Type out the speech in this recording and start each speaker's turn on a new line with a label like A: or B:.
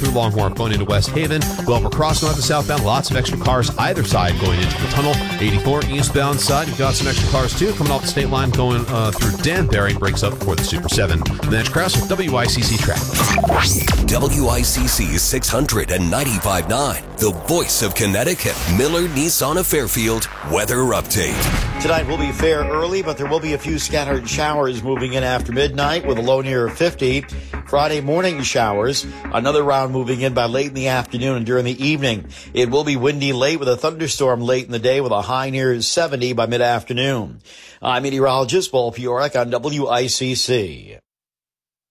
A: through Longhorn going into West Haven. Wilbur Cross north to southbound. Lots of extra cars either side going into the tunnel. 84 eastbound side. You've got some extra cars too coming off the state line going through Danbury. Breaks up for the Super 7. Mitch Krause with WICC Traffic.
B: WICC 695.9, the voice of Connecticut. Miller Nissan of Fairfield weather update.
C: Tonight will be fair early, but there will be a few scattered showers moving in after midnight with a low near 50. Friday morning showers, another round moving in by late in the afternoon and during the evening. It will be windy late with a thunderstorm late in the day with a high near 70 by mid-afternoon. I'm meteorologist Paul Piorik on WICC.